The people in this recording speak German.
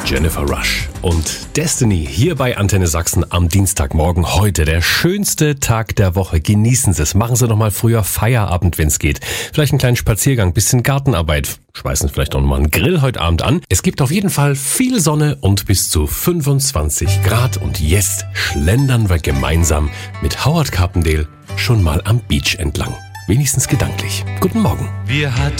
Jennifer Rush und Destiny hier bei Antenne Sachsen am Dienstagmorgen. Heute der schönste Tag der Woche. Genießen Sie es. Machen Sie noch mal früher Feierabend, wenn es geht. Vielleicht einen kleinen Spaziergang, bisschen Gartenarbeit. Schmeißen vielleicht auch noch mal einen Grill heute Abend an. Es gibt auf jeden Fall viel Sonne und bis zu 25 Grad. Und jetzt schlendern wir gemeinsam mit Howard Carpendale schon mal am Beach entlang. Wenigstens gedanklich. Guten Morgen.